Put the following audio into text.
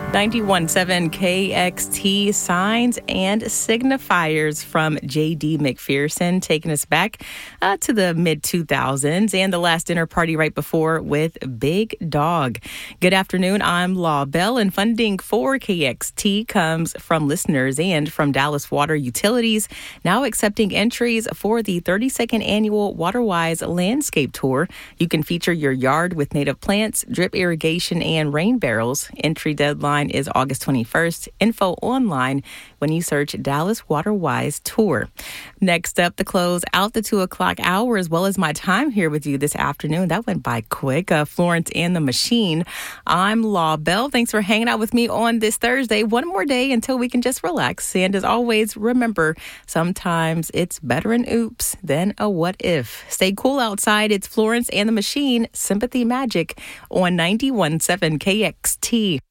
91.7 KXT signs and signifiers from J.D. McPherson, taking us back to the mid-2000s and the last dinner party right before with Big Dog. Good afternoon. I'm Law Bell, and funding for KXT comes from listeners and from Dallas Water Utilities, now accepting entries for the 32nd annual WaterWise Landscape Tour. You can feature your yard with native plants, drip irrigation, and rain barrels. Entry deadline is August 21st. Info online when you search Dallas WaterWise Tour. Next up, to close out the 2 o'clock hour, as well as my time here with you this afternoon. That went by quick. Florence and the Machine. I'm Law Bell. Thanks for hanging out with me on this Thursday. One more day until we can just relax. And as always, remember, sometimes it's better an oops than a what if. Stay cool outside. It's Florence and the Machine, Sympathy Magic on 91.7 KXT.